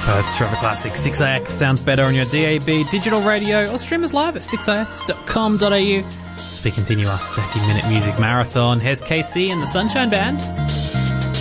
Perth's Forever Classic 6AX sounds better on your DAB digital radio or stream us live at 6ax.com.au as we continue our 30-minute music marathon. Here's KC and the Sunshine Band.